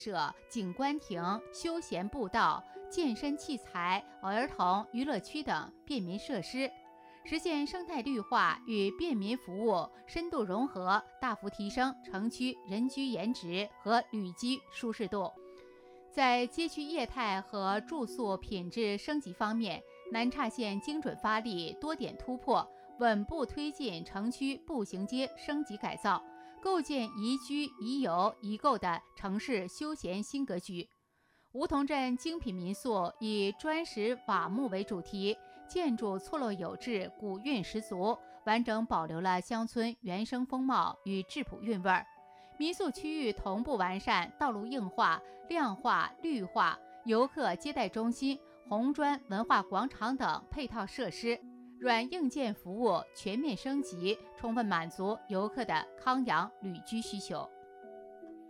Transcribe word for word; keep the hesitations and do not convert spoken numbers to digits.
设景观亭、休闲步道、健身器材、儿童娱乐区等便民设施，实现生态绿化与便民服务深度融合，大幅提升城区人居颜值和旅居舒适度。在街区业态和住宿品质升级方面，南岔县精准发力，多点突破，稳步推进城区步行街升级改造，构建宜居、宜游、宜购的城市休闲新格局。梧桐镇精品民宿以砖石瓦木为主题，建筑错落有致，古韵十足，完整保留了乡村原生风貌与质朴韵味儿。民宿区域同步完善道路硬化、亮化、绿化、游客接待中心、红砖文化广场等配套设施，软硬件服务全面升级，充分满足游客的康养旅居需求。